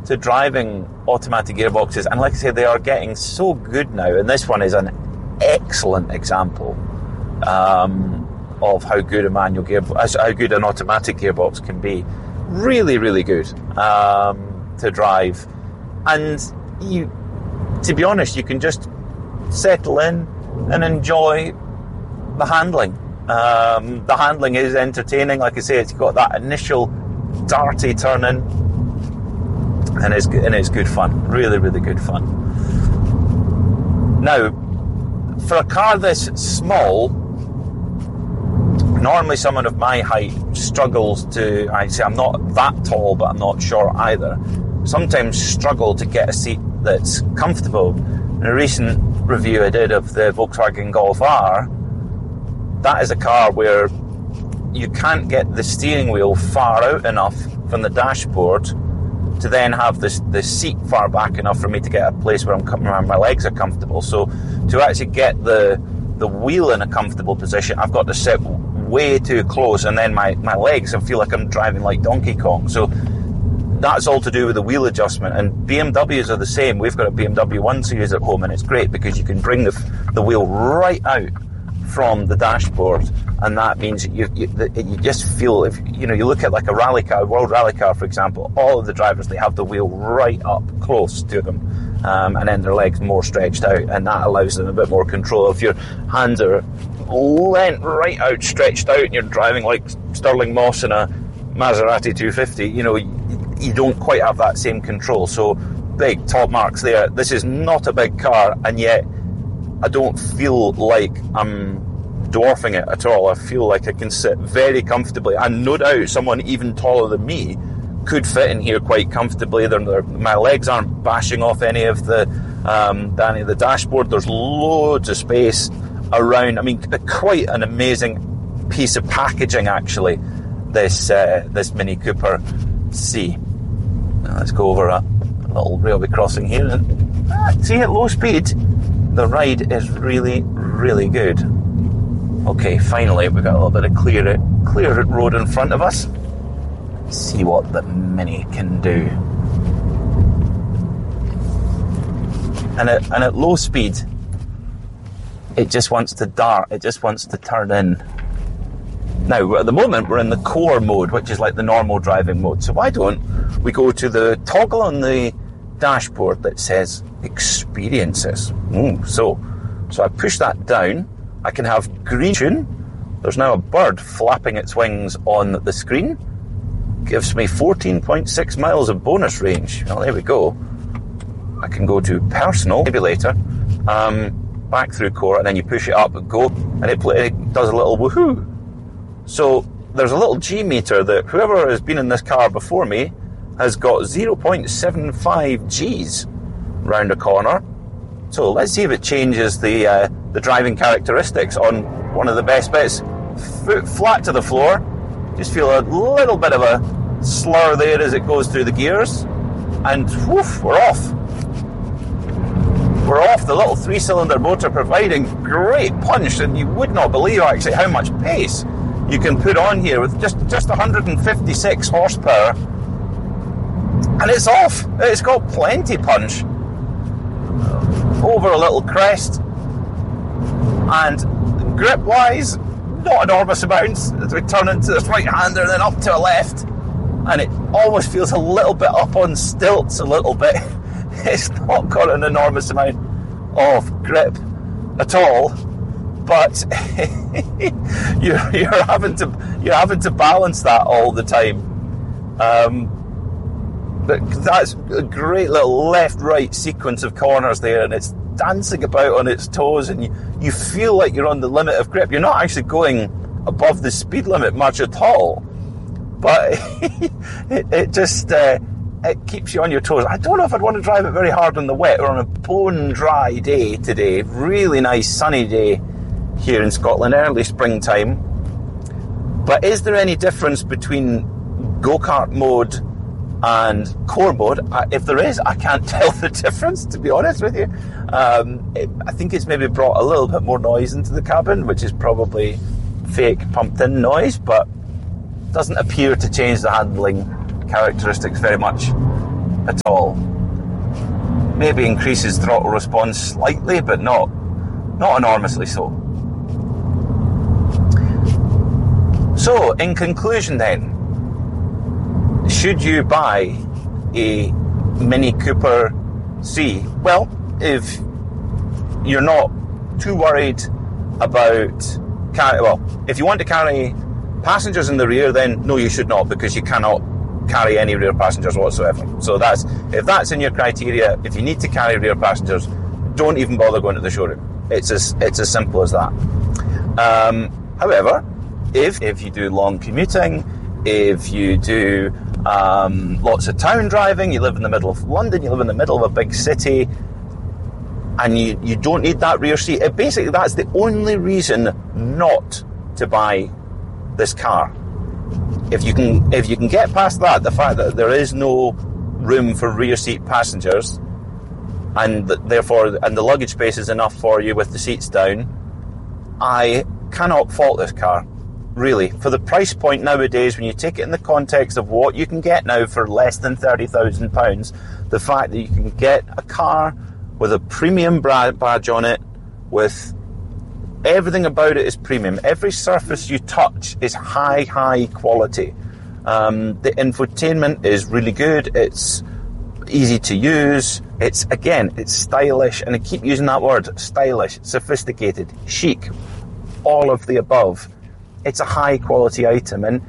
to driving automatic gearboxes, and like I say, they are getting so good now, and this one is an excellent example of how good an automatic gearbox can be. Really, really good to drive, and to be honest, you can just settle in and enjoy the handling. The handling is entertaining. Like I say, it's got that initial darty turn in, and it's good fun. Really, really good fun. Now, for a car this small, normally someone of my height struggles to, I'm not that tall, but I'm not short either, sometimes struggle to get a seat that's comfortable. In a recent review I did of the Volkswagen Golf R, that is a car where you can't get the steering wheel far out enough from the dashboard to then have the seat far back enough for me to get a place where my legs are comfortable. So to actually get the wheel in a comfortable position, I've got to sit way too close, and then my legs, I feel like I'm driving like Donkey Kong. So that's all to do with the wheel adjustment, and BMWs are the same. We've got a BMW 1 Series at home, and it's great because you can bring the wheel right out from the dashboard, and that means you just feel, if you look at like a rally car, World Rally Car for example, all of the drivers, they have the wheel right up close to them, and then their legs more stretched out, and that allows them a bit more control. If your hands are lent right out, stretched out, and you're driving like Stirling Moss in a Maserati 250, you don't quite have that same control. So big top marks there. This is not a big car, and yet I don't feel like I'm dwarfing it at all. I feel like I can sit very comfortably, and no doubt someone even taller than me could fit in here quite comfortably. My legs aren't bashing off any of the dashboard. There's loads of space around. I mean, quite an amazing piece of packaging actually, this Mini Cooper C. Now let's go over a little railway crossing here, and see, at low speed the ride is really, really good. Okay, finally we've got a little bit of clear road in front of us. Let's see what the Mini can do. And at low speed, it just wants to dart, it just wants to turn in. Now, at the moment, we're in the core mode, which is like the normal driving mode. So why don't we go to the toggle on the dashboard that says experiences. So I push that down. I can have green. There's now a bird flapping its wings on the screen. Gives me 14.6 miles of bonus range. Well, there we go. I can go to personal, maybe later. Back through core, and then you push it up and go, and it does a little woohoo. So there's a little G meter that whoever has been in this car before me has got 0.75 Gs round a corner. So let's see if it changes the driving characteristics on one of the best bits. Foot flat to the floor. Just feel a little bit of a slur there as it goes through the gears. And woof, we're off. We're off. The little 3-cylinder motor providing great punch, and you would not believe actually how much pace you can put on here with just 156 horsepower. And it's off. It's got plenty punch. Over a little crest. And grip-wise, not enormous amounts as we turn into this right-hander and then up to a left. And it almost feels a little bit up on stilts a little bit. It's not got an enormous amount of grip at all, but you're having to balance that all the time. But that's a great little left-right sequence of corners there, and it's dancing about on its toes, and you feel like you're on the limit of grip. You're not actually going above the speed limit much at all, but it just it keeps you on your toes. I don't know if I'd want to drive it very hard on the wet or on a bone dry day today. Really nice sunny day here in Scotland, early springtime. But is there any difference between go-kart mode and core mode? If there is, I can't tell the difference, to be honest with you. I think it's maybe brought a little bit more noise into the cabin, which is probably fake pumped-in noise, but doesn't appear to change the handling characteristics very much at all. Maybe increases throttle response slightly, but not enormously so. So, in conclusion then, should you buy a Mini Cooper C? Well, if you're not too worried about if you want to carry passengers in the rear, then no, you should not, because you cannot carry any rear passengers whatsoever. So if that's in your criteria, if you need to carry rear passengers, don't even bother going to the showroom. It's as simple as that. However, if you do long commuting, if you do lots of town driving, you live in the middle of London, you live in the middle of a big city, and you don't need that rear seat, basically that's the only reason not to buy this car. If you can get past that, the fact that there is no room for rear seat passengers, and the luggage space is enough for you with the seats down, I cannot fault this car. Really, for the price point nowadays, when you take it in the context of what you can get now for less than £30,000, the fact that you can get a car with a premium badge on it, with everything about it is premium. Every surface you touch is high quality. The infotainment is really good. It's easy to use. It's stylish, and I keep using that word, stylish, sophisticated, chic, all of the above. It's a high quality item, and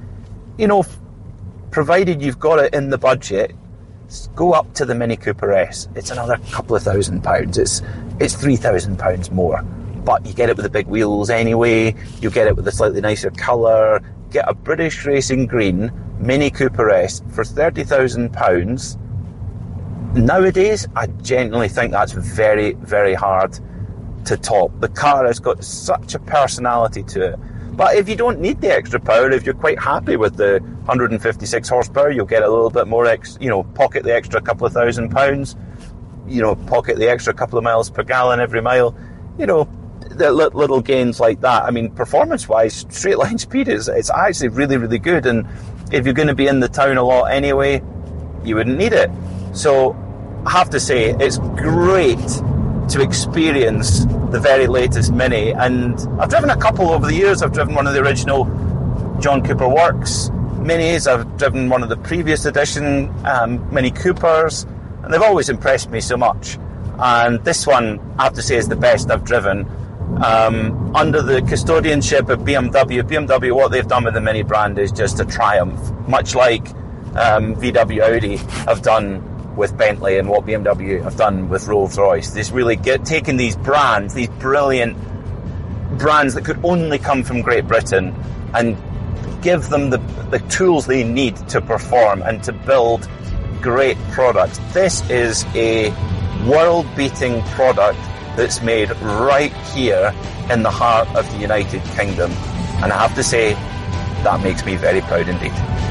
provided you've got it in the budget, go up to the Mini Cooper S. It's another couple of £1,000. It's £3,000 more, but you get it with the big wheels anyway. You get it with a slightly nicer colour. Get a British Racing Green Mini Cooper S for £30,000. Nowadays, I genuinely think that's very, very hard to top. The car has got such a personality to it. But if you don't need the extra power, if you're quite happy with the 156 horsepower, you'll get a little bit more, pocket the extra couple of £1,000, pocket the extra couple of miles per gallon every mile, the little gains like that. I mean, performance-wise, straight line speed it's actually really, really good. And if you're going to be in the town a lot anyway, you wouldn't need it. So I have to say, it's great to experience the very latest Mini, and I've driven a couple over the years. I've driven one of the original John Cooper Works Minis, I've driven one of the previous edition Mini Coopers, and they've always impressed me so much. And this one, I have to say, is the best I've driven. Under the custodianship of BMW, what they've done with the Mini brand is just a triumph, much like VW Audi have done with Bentley and what BMW have done with Rolls-Royce. This really taking these brands, these brilliant brands that could only come from Great Britain, and give them the tools they need to perform and to build great products. This is a world-beating product that's made right here in the heart of the United Kingdom. And I have to say, that makes me very proud indeed.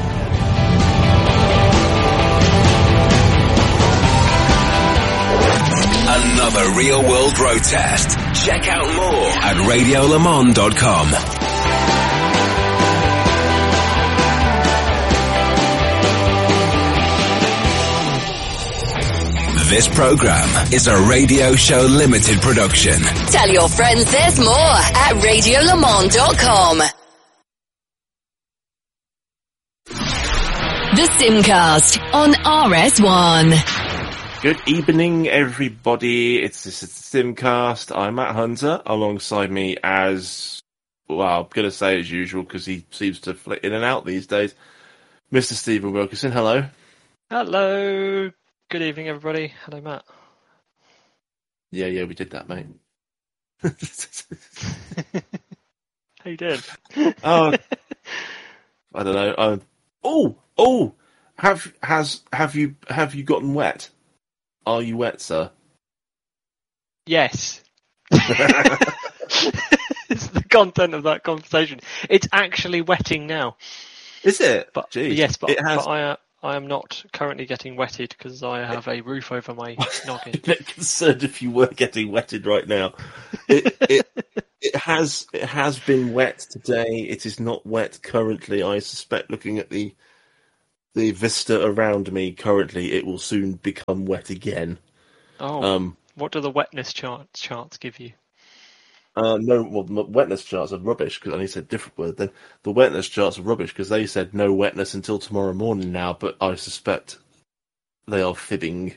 Another real world road test. Check out more at radiolemans.com. This program is a Radio Show Limited production. Tell your friends there's more at radiolemans.com. The Simcast on RS1. Good evening, everybody. It's the Simcast. I'm Matt Hunter. Alongside me, I'm going to say as usual because he seems to flit in and out these days, Mr. Stephen Wilkinson. Hello. Hello. Good evening, everybody. Hello, Matt. Yeah, we did that, mate. How you doing? Oh, I don't know. Have you gotten wet? Are you wet, sir? Yes. It's the content of that conversation. It's actually wetting now. Is it? But jeez. Yes, but I am not currently getting wetted because I have a roof over my noggin. I'm a bit concerned if you were getting wetted right now. It has been wet today. It is not wet currently. I suspect, looking at the the vista around me currently, it will soon become wet again. Oh, what do the wetness charts give you? No, well, wetness charts are rubbish because I need to say a different word. Then the wetness charts are rubbish because they said no wetness until tomorrow morning now, but I suspect they are fibbing.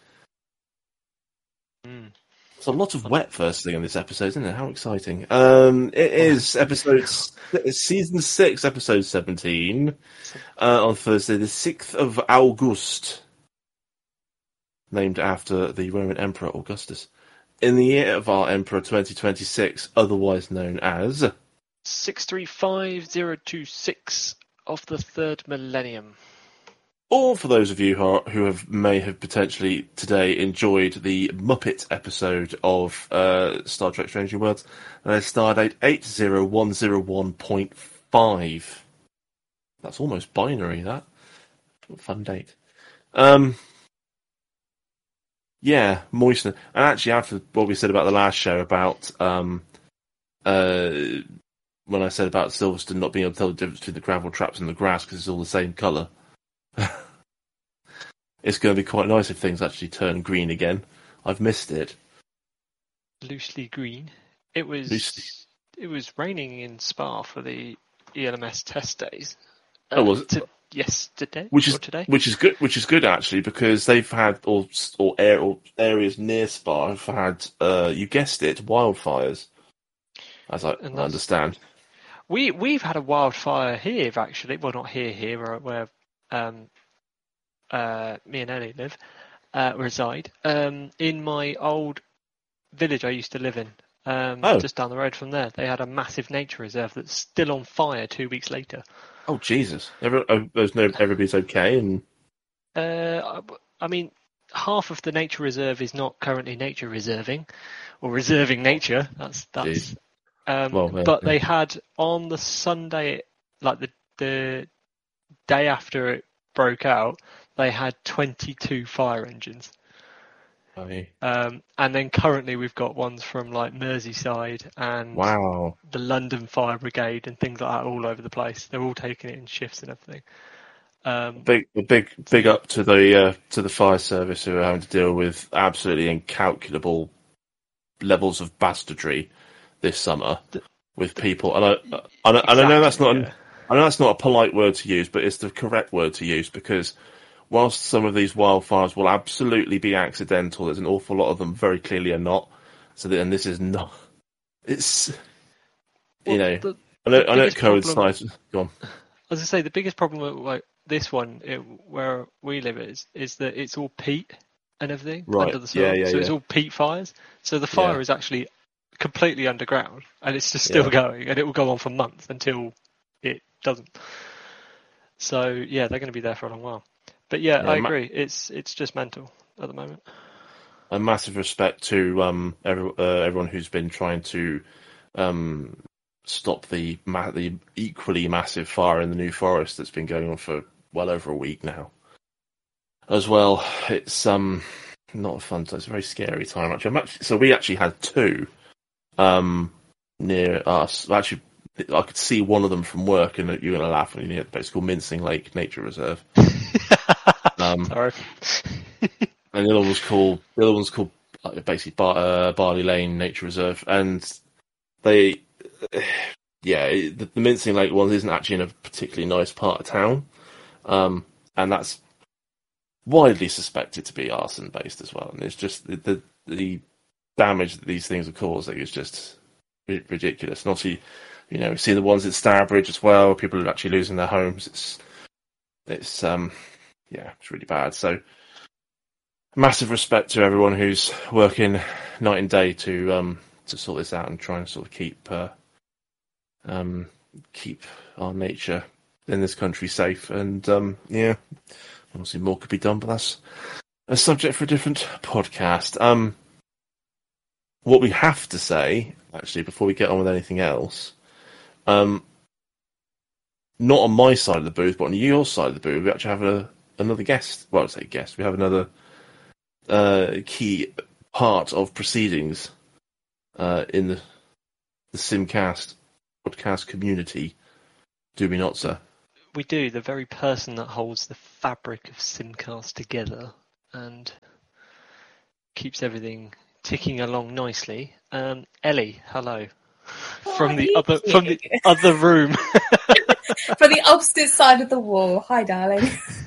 Mm. So a lot of wet first thing in this episode, isn't it? How exciting! It is season 6, episode 17, on Thursday, the 6th of August, named after the Roman Emperor Augustus. In the year of our Emperor 2026, otherwise known as 635026 of the third millennium. Or for those of you who may have potentially today enjoyed the Muppet episode of Star Trek Strange New Worlds, Stardate 80101.5. That's almost binary, that. What a fun date. Yeah, moisten. And actually, after what we said about the last show about when I said about Silverstone not being able to tell the difference between the gravel traps and the grass because it's all the same colour, it's going to be quite nice if things actually turn green again. I've missed it. Loosely green. It was raining in Spa for the ELMS test days. Was it? Yesterday or today? Which is good actually, because they've had or areas near Spa have had you guessed it, wildfires, as I understand. We've had a wildfire here actually. Well, not here where me and Ellie reside. In my old village I used to live in, just down the road from there, they had a massive nature reserve that's still on fire 2 weeks later. Oh Jesus! Everybody's okay, and I mean, half of the nature reserve is not currently nature reserving or reserving nature. That's. But they had on the Sunday, like the day after it broke out, they had 22 fire engines. And then currently we've got ones from like Merseyside and the London Fire Brigade and things like that all over the place. They're all taking it in shifts and everything. Big up to the fire service who are having to deal with absolutely incalculable levels of bastardry this summer with people. And I know that's not I know that's not a polite word to use, but it's the correct word to use, because whilst some of these wildfires will absolutely be accidental, there's an awful lot of them very clearly are not. And this is not. It's I know it coincides. Go on. As I say, the biggest problem with like this one where we live is that it's all peat and everything under the soil. So it's all peat fires. So the fire is actually completely underground, and it's just still going, and it will go on for months until it doesn't. So they're going to be there for a long while. But I agree. It's just mental at the moment. A massive respect to everyone who's been trying to stop the equally massive fire in the New Forest that's been going on for well over a week now. As well, it's not a fun time. It's a very scary time actually. So we actually had two near us. Actually, I could see one of them from work, and you're going to laugh when you hear it, but it's called Mincing Lake Nature Reserve. Sorry. And the other one's called basically Barley Lane Nature Reserve, and the Mincing Lake one isn't actually in a particularly nice part of town, and that's widely suspected to be arson based as well. And it's just the damage that these things are causing is just ridiculous. And obviously, we've seen the ones at Stourbridge as well, where people are actually losing their homes. It's really bad. So massive respect to everyone who's working night and day to sort this out and try and sort of keep our nature in this country safe. And obviously more could be done, but that's a subject for a different podcast. What we have to say, actually, before we get on with anything else, not on my side of the booth, but on your side of the booth, we actually have another guest. Well, I say guest. We have another key part of proceedings in the Simcast podcast community. Do we not, sir? we do. The very person that holds the fabric of Simcast together and keeps everything ticking along nicely. Ellie, hello. From the other room. From the opposite side of the wall. Hi, darling.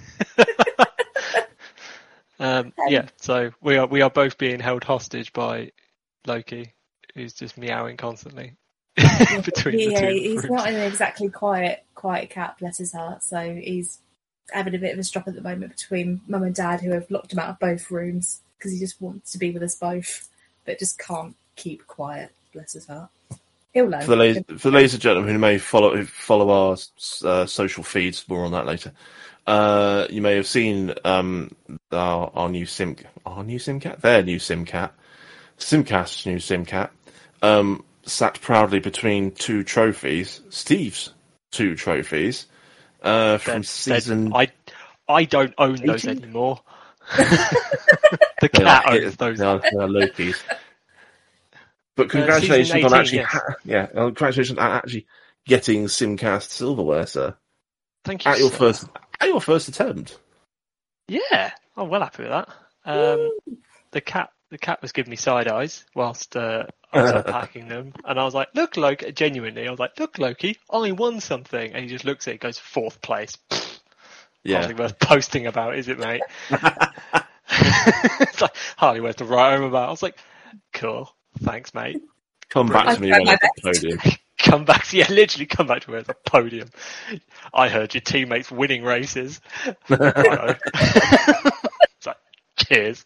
Yeah, so we are both being held hostage by Loki, who's just meowing constantly. Between the two he's rooms. not an exactly quiet cat, bless his heart. So he's having a bit of a strop at the moment between Mum and Dad, who have locked him out of both rooms because he just wants to be with us both, but just can't keep quiet, bless his heart. He'll learn. For the ladies and gentlemen who may follow our social feeds, more on that later. You may have seen our new their new Simcat, Simcast's new Simcat, sat proudly between two trophies, Steve's two trophies, from season. I don't own 18? Those anymore. The cat owns those. They are Loki's. But congratulations 18, on actually, yes. Congratulations on actually getting Simcast silverware, sir. Thank you. At your first attempt. Yeah, I'm well happy with that. The cat was giving me side eyes whilst I was unpacking them, and I was like, "Look, Loki!" Genuinely, I was like, "Look, Loki! I won something!" And he just looks at it, goes 4th place. Yeah, hardly worth posting about, is it, mate? It's like hardly worth to write home about. I was like, "Cool, thanks, mate." Come back to me when I'm at the podium. Come back to literally come back to me at the podium. I heard your teammates winning races. It's like, cheers.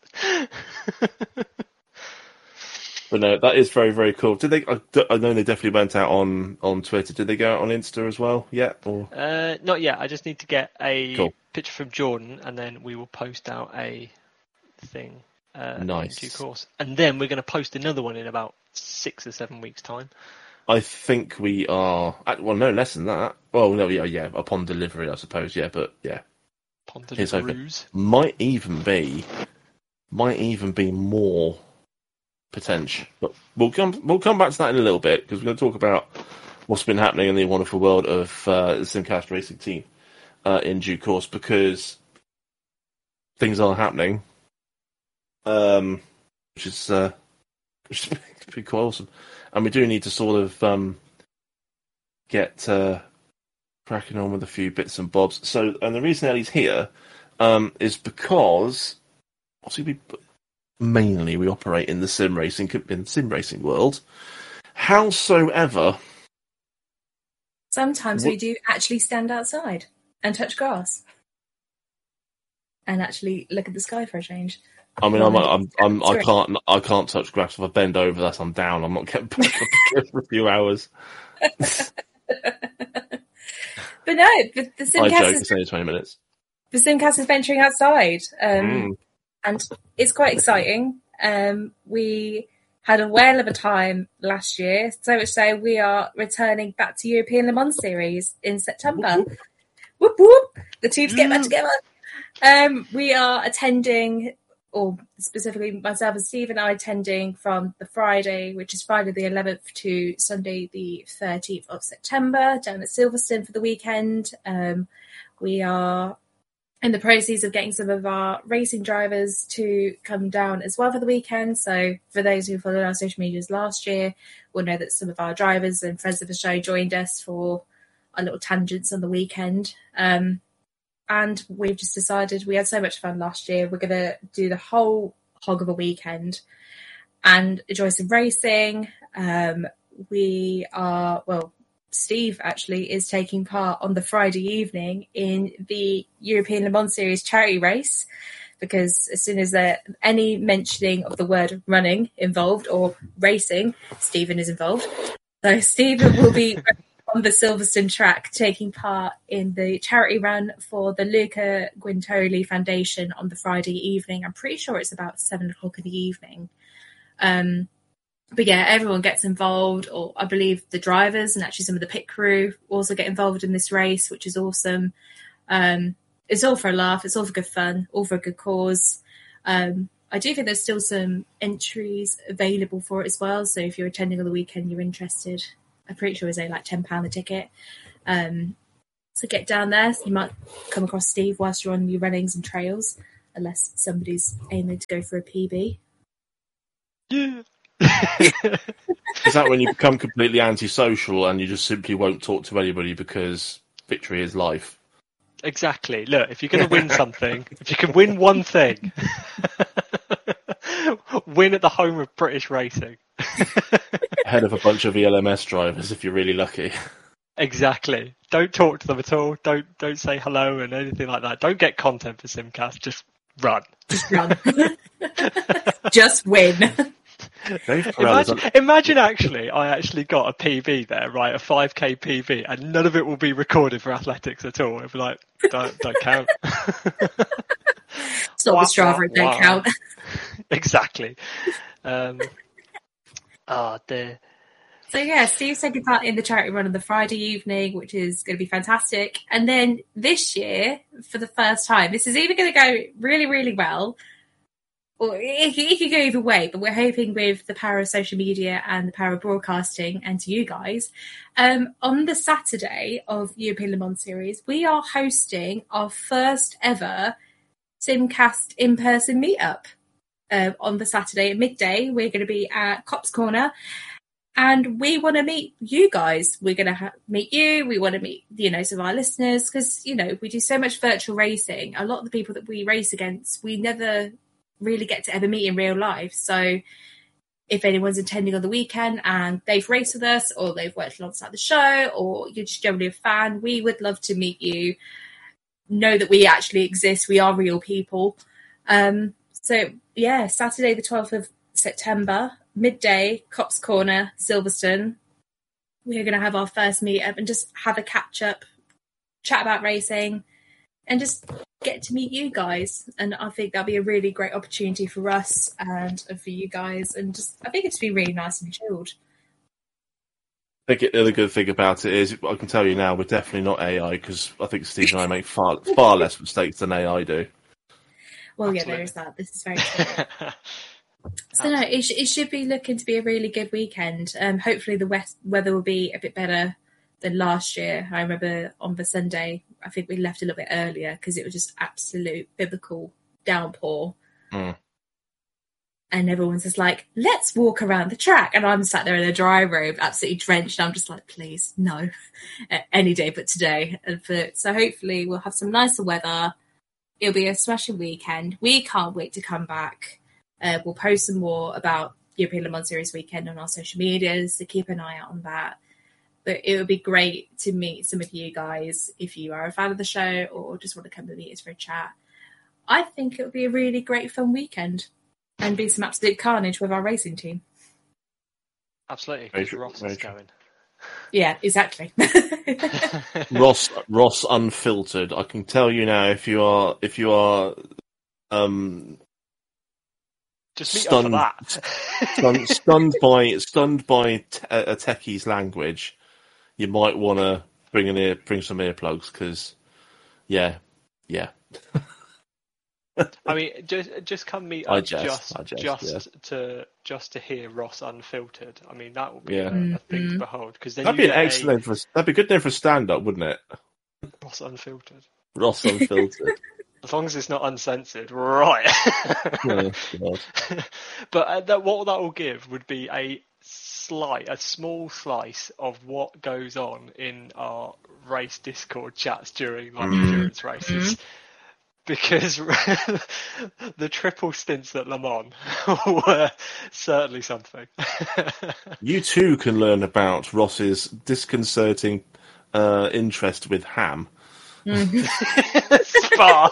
But no, that is very, very cool. Did they? I know they definitely went out on Twitter. Did they go out on Insta as well yet? Or not yet. I just need to get a picture from Jordan, and then we will post out a thing. Nice. In due course, and then we're going to post another one in about 6 or 7 weeks' time. I think we are. Well, no, less than that. Well, no, yeah. Upon delivery, I suppose. Yeah, but yeah. Upon delivery, might even be more potential. But we'll come back to that in a little bit, because we're going to talk about what's been happening in the wonderful world of the Simcast Racing Team in due course, because things are happening, which is pretty quite awesome. And we do need to sort of get cracking on with a few bits and bobs. So, and the reason Ellie's here is because obviously we operate in the sim racing world. Howsoever, sometimes we do actually stand outside and touch grass and actually look at the sky for a change. I mean, I can't touch grass. If I bend over, I'm down. I'm not getting back up again for a few hours. But no, the Simcast I joke. It's only 20 minutes. The Simcast is venturing outside, and it's quite exciting. We had a whale of a time last year, so much so we are returning back to European Le Mans Series in September. Whoop whoop! The teams get back together. We are attending, or specifically myself and Stephen are attending from the Friday, which is Friday the 11th, to Sunday the 13th of September, down at Silverstone for the weekend. We are in the process of getting some of our racing drivers to come down as well for the weekend. So for those who followed our social medias last year will know that some of our drivers and friends of the show joined us for our little tangents on the weekend. And we've just decided, we had so much fun last year, we're going to do the whole hog of a weekend and enjoy some racing. Steve actually is taking part on the Friday evening in the European Le Mans Series charity race, because as soon as there's any mentioning of the word running involved or racing, Stephen is involved. So Stephen will be on the Silverstone track taking part in the charity run for the Luca Guintoli Foundation on the Friday evening. I'm pretty sure it's about 7 o'clock in the evening. But yeah, everyone gets involved, or I believe the drivers and actually some of the pit crew also get involved in this race, which is awesome. It's all for a laugh. It's all for good fun, all for a good cause. I do think there's still some entries available for it as well. So if you're attending on the weekend, you're interested, I'm pretty sure it's only like £10 a ticket. So get down there. So you might come across Steve whilst you're on your runnings and trails, unless somebody's aiming to go for a PB. Yeah. Is that when you become completely antisocial and you just simply won't talk to anybody because victory is life? Exactly. Look, if you're going to win something, if you can win one thing, win at the home of British racing. Ahead of a bunch of ELMS drivers, if you're really lucky. Exactly. Don't talk to them at all. Don't say hello and anything like that. Don't get content for Simcast. Just run. Just run. Just win. Imagine actually, I actually got a PB there, right? A 5k PB, and none of it will be recorded for athletics at all. It'll be like, don't count. It's not the Strava, it don't count. Exactly. Dear. So yeah, Steve's taking part in the charity run on the Friday evening, which is going to be fantastic. And then this year, for the first time, this is either going to go really, really well, or it could go either way, but we're hoping with the power of social media and the power of broadcasting and to you guys, on the Saturday of European Le Mans Series, we are hosting our first ever Simcast in-person meetup. On the Saturday at midday, we're going to be at Cops Corner, and we want to meet you guys. We're going to meet you. We want to meet, some of our listeners, because, we do so much virtual racing. A lot of the people that we race against, we never really get to ever meet in real life. So if anyone's attending on the weekend and they've raced with us, or they've worked alongside the show, or you're just generally a fan, we would love to meet you. Know that we actually exist. We are real people. So yeah, Saturday the 12th of September, midday, Cops Corner, Silverstone. We're going to have our first meetup and just have a catch up, chat about racing, and just get to meet you guys. And I think that'll be a really great opportunity for us and for you guys. And I think it's be really nice and chilled. I think the other good thing about it is, I can tell you now, we're definitely not AI, because I think Steve and I make far less mistakes than AI do. Well, Absolutely. Yeah, there is that. This is very true. So no, it should be looking to be a really good weekend. Hopefully the weather will be a bit better than last year. I remember on the Sunday, I think we left a little bit earlier because it was just absolute biblical downpour. Mm. And everyone's just like, let's walk around the track. And I'm sat there in a dry robe, absolutely drenched. And I'm just like, please, no, any day but today. So hopefully we'll have some nicer weather. It'll be a smashing weekend. We can't wait to come back. We'll post some more about European Le Mans Series weekend on our social medias, so keep an eye out on that. But it would be great to meet some of you guys if you are a fan of the show or just want to come and meet us for a chat. I think it would be a really great fun weekend and be some absolute carnage with our racing team. Absolutely, because Ross is going. Yeah, exactly. Ross unfiltered. I can tell you now, if you are just stunned by a techie's language, you might want to bring some earplugs, because yeah. I mean, just come meet us just to hear Ross unfiltered. I mean, that will be a thing to behold. Because that'd be an excellent. That'd be a good name for stand-up, wouldn't it? Ross unfiltered. Ross unfiltered. As long as it's not uncensored, right? Oh, God. But what that will give would be a small slice of what goes on in our race Discord chats during endurance races. Because the triple stints at Le Mans were certainly something. You too can learn about Ross's disconcerting interest with ham. Spa.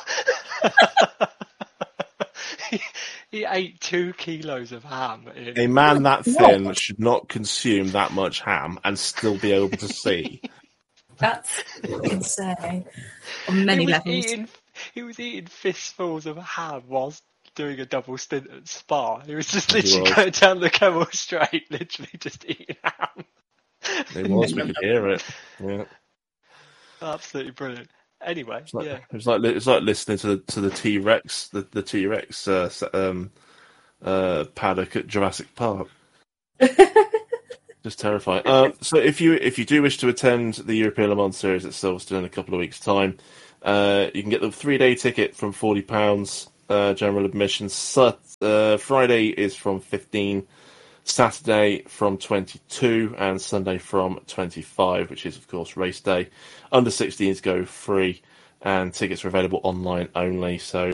He ate 2 kilos of ham. A man that thin should not consume that much ham and still be able to see. That's insane. On many levels. He was eating fistfuls of ham whilst doing a double stint at Spa. He was just literally going down the Kemmel Straight, literally just eating ham. It was, we could hear it. Yeah. Absolutely brilliant. Anyway, it was like listening to the T-Rex, the T-Rex paddock at Jurassic Park. Just terrifying. So if you do wish to attend the European Le Mans Series at Silverstone in a couple of weeks' time, you can get the 3-day ticket from £40 general admission. Friday is from 15, Saturday from 22, and Sunday from 25, which is of course race day. Under 16s go free, and tickets are available online only. So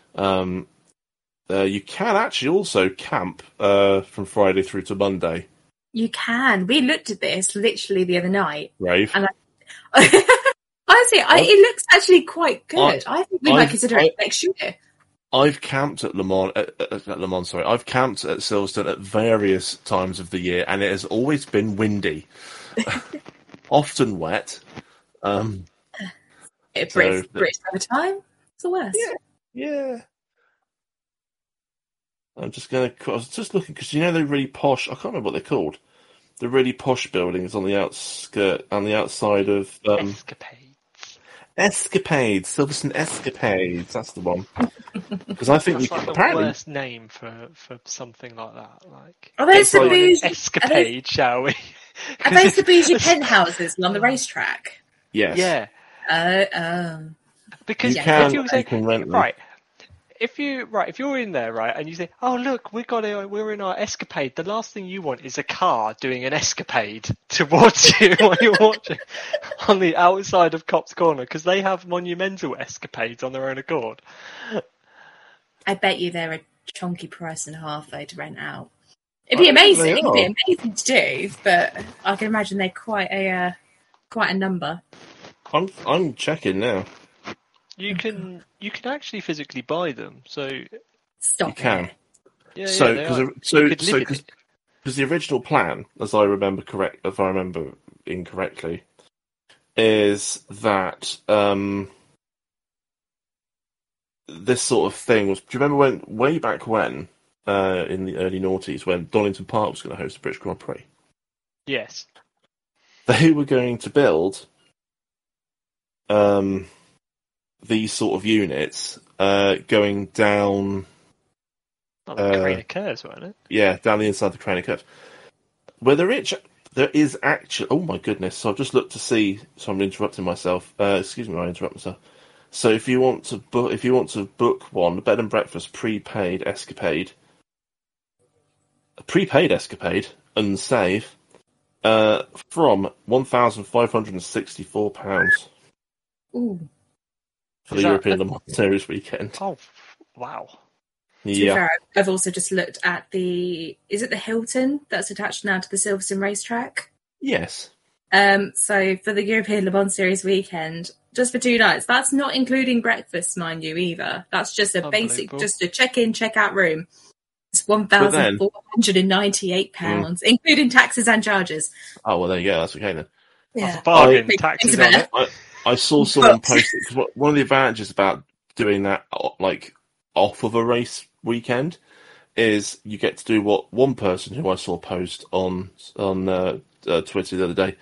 you can actually also camp from Friday through to Monday. You can. We looked at this literally the other night. Rave. And honestly, it looks actually quite good. I think we might consider it next year. I've camped at Le Mans. I've camped at Silverstone at various times of the year, and it has always been windy, often wet. British summertime. It's the worst. Yeah. I was just looking because they're really posh. I can't remember what they're called. The really posh buildings on the outside of Escapades, Silverstone Escapades. That's the one. Because I think that's the worst name for something like that. Like, are those the bougie escapade? Shall we? Are those the bougie penthouses on the racetrack? Yes. Yeah. Because you can rent them. Right. If you're in there, right, and you say, "Oh, look, we're in our escapade," the last thing you want is a car doing an escapade towards you while you're watching on the outside of Copse Corner, because they have monumental escapades on their own accord. I bet you they're a chunky price and a half though to rent out. It'd be amazing. It'd be amazing to do, but I can imagine they're quite a number. I'm checking now. You can actually physically buy them, so stop. You can. Yeah, because the original plan, if I remember incorrectly, is that this sort of thing was. Do you remember way back when, in the early noughties, when Donington Park was going to host the British Grand Prix? Yes. They were going to build these sort of units going down the Craner Curves, wasn't it? Yeah, down the inside of the Craner Curves. Where there is actually... Oh my goodness, so I've just looked to see... So I'm interrupting myself. Excuse me, I interrupt myself. So if you want to book one, bed and breakfast prepaid escapade, and save from £1,564. Ooh. For the European Le Mans Series weekend. Oh, wow. Yeah. Fair, I've also just looked at is it the Hilton that's attached now to the Silverstone racetrack? Yes. So for the European Le Mans Series weekend, just for 2 nights, that's not including breakfast, mind you, either. That's just a basic, just a check-in, check-out room. It's £1,498, including taxes and charges. Oh, well, there you go. That's okay then. Yeah. Bargain, taxes on it. I saw someone post it, because one of the advantages about doing that, like, off of a race weekend, is you get to do what one person who I saw post on Twitter the other day,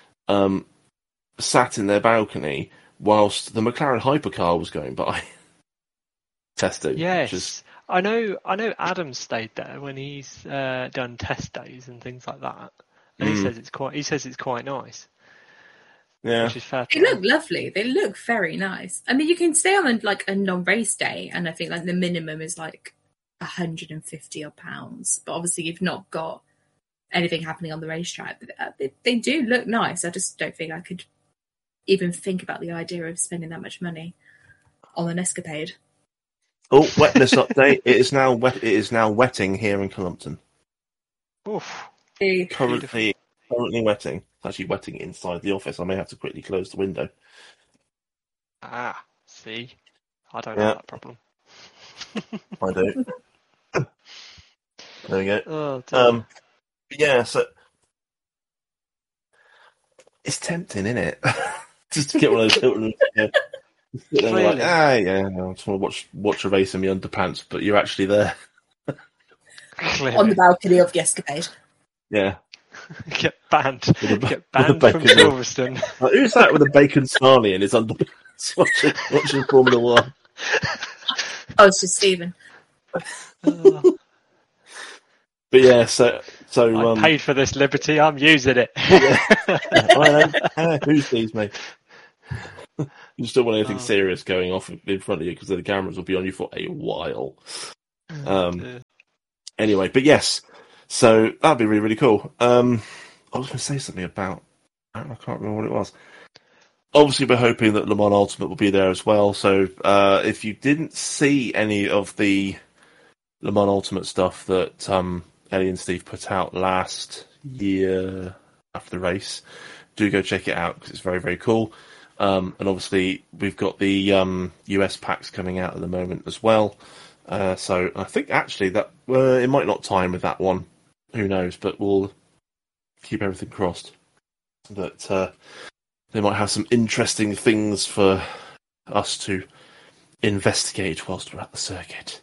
sat in their balcony whilst the McLaren hypercar was going by. Testing. Yes. I know Adam stayed there when he's done test days and things like that. And he says it's quite nice. Yeah. Which is fair. They look lovely. They look very nice. I mean, you can stay on like a non-race day, and I think like the minimum is like £150 odd. But obviously, you've not got anything happening on the racetrack. They do look nice. I just don't think I could even think about the idea of spending that much money on an escapade. Oh, wetness update! It is now wetting here in Cullompton. Oof. Currently wetting. It's actually wetting inside the office. I may have to quickly close the window. Ah, see? I don't have that problem. I do. There we go. Oh, yeah, so it's tempting, isn't it? Just to get one of those Hilton. Yeah. Like, I just want to watch a race in my underpants, but you're actually there. On the balcony of the escapade. Yeah. Get banned from Silverstone. Who's that with a bacon sarnie in his underpants watching Formula 1? Oh, it's just Stephen. But yeah, so So I paid for this liberty. I'm using it. Who sees me? You just don't want anything serious going off in front of you because the cameras will be on you for a while. Anyway, but yes, so that'd be really, really cool. I was going to say something about, I can't remember what it was. Obviously, we're hoping that Le Mans Ultimate will be there as well. So if you didn't see any of the Le Mans Ultimate stuff that Ellie and Steve put out last year after the race, do go check it out because it's very, very cool. And obviously, we've got the US packs coming out at the moment as well. So I think actually that it might not time with that one. Who knows? But we'll keep everything crossed. That they might have some interesting things for us to investigate whilst we're at the circuit.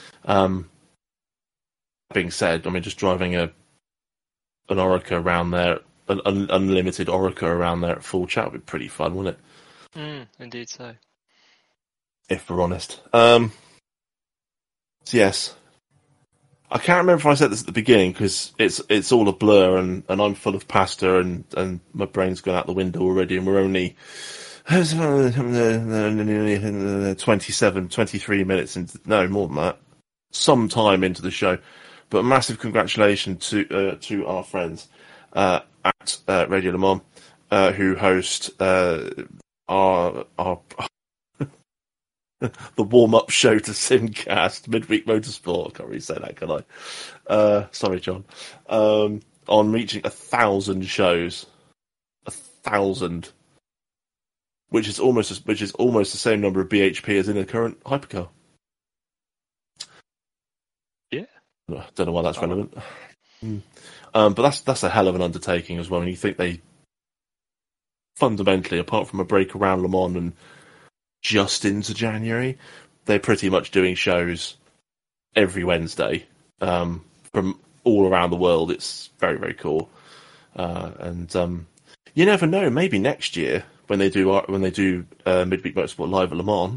Being said, I mean, just driving an Oreca around there, an unlimited Oreca around there at full chat would be pretty fun, wouldn't it? Indeed so. If we're honest. So yes. I can't remember if I said this at the beginning because it's all a blur and I'm full of pasta and my brain's gone out the window already and we're only 23 minutes into, no, more than that, some time into the show. But a massive congratulations to our friends at Radio Le Mans who host our the warm-up show to Simcast, Midweek Motorsport. I can't really say that, can I? Sorry, John. On reaching 1,000 shows. 1,000. Which is almost the same number of BHP as in a current hypercar. Yeah. I don't know why that's relevant. But that's a hell of an undertaking as well. And you think they fundamentally, apart from a break around Le Mans and just into January, they're pretty much doing shows every Wednesday from all around the world. It's very, very cool. And you never know, maybe next year when they do Midweek Motorsport Live at Le Mans,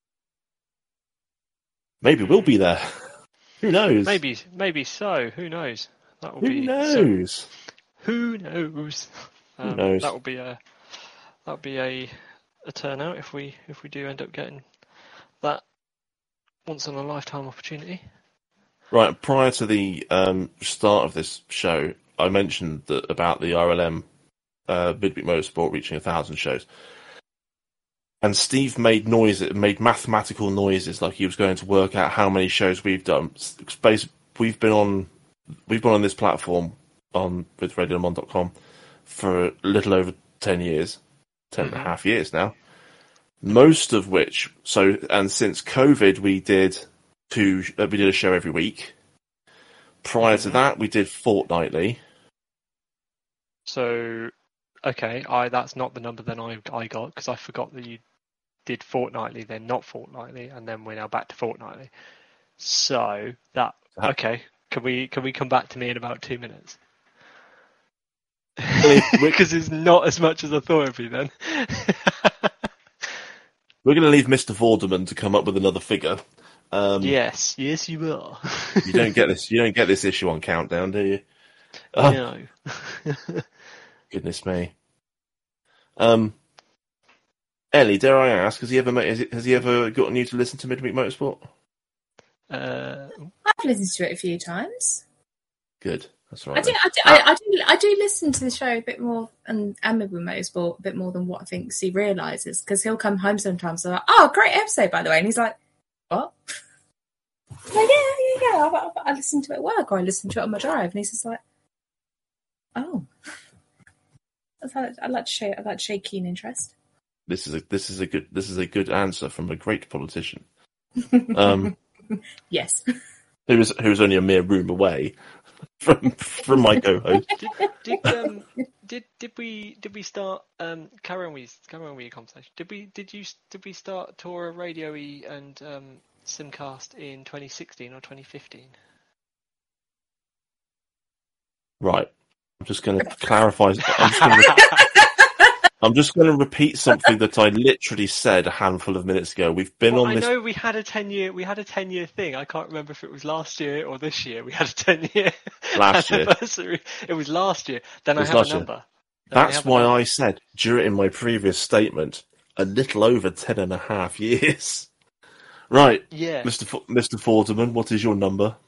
maybe we'll be there. Who knows? Maybe so. Who knows? That will Who knows? Who knows? Who knows? That would be a turnout if we do end up getting that once in a lifetime opportunity. Right, prior to the start of this show, I mentioned that about the RLM Midweek Motorsport reaching 1,000 shows, and Steve made mathematical noises like he was going to work out how many shows we've done. We've been on this platform with RadioLeMans.com for a little over 10 years. 10 and a half years now, most of which, and since COVID we did a show every week. Prior to that we did fortnightly. So okay, that's not the number then I got, because I forgot that you did fortnightly, then not fortnightly, and then we're now back to fortnightly. So that okay, can we come back to me in about 2 minutes? Because it's not as much as I thought it'd be then. We're going to leave Mr. Vorderman to come up with another figure. Yes, you will. You don't get this issue on Countdown, do you? No. Goodness me. Ellie, dare I ask, has he ever gotten you to listen to Midweek Motorsport? I've listened to it a few times. Good. That's right. I do listen to the show a bit more and Midweek Motorsport a bit more than what I think he realises, because he'll come home sometimes and like, oh, great episode by the way, and he's like, what? Like, yeah. I listen to it at work, or I listen to it on my drive, and he's just like, oh. I'd like to show keen interest. This is a good answer from a great politician. Yes. Who was only a mere room away from my co-host. Did we start carrying with your conversation? Did we start Tora Radio E and Simcast in 2016 or 2015? Right. I'm just going to clarify. I'm just going to repeat something that I literally said a handful of minutes ago. We've been on this. I know we had a 10-year thing. I can't remember if it was last year or this year. We had a 10-year. Last year. anniversary. It was last year. Then I have a number. That's why I said during my previous statement a little over 10.5 years. Right. Yeah. Mr. Forderman, what is your number?